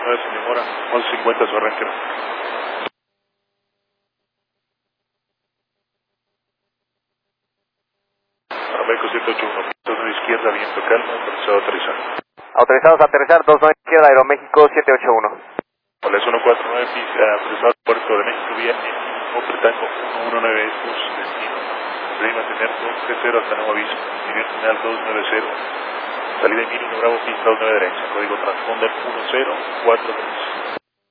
449 sin demora, 11:50 su arranque. Aeroméxico 781, 29 izquierda, viento calma, autorizado a aterrizar. Autorizados a aterrizar, 29 izquierda, Aeroméxico 781. Hola, es 149, autorizado al Puerto de México, vía Tango 119, estos destino. Debe mantener 230 hasta nuevo aviso. Nivel final 290. Salida en 1001 Bravo, pista 29 derecha. Código transponder 1043.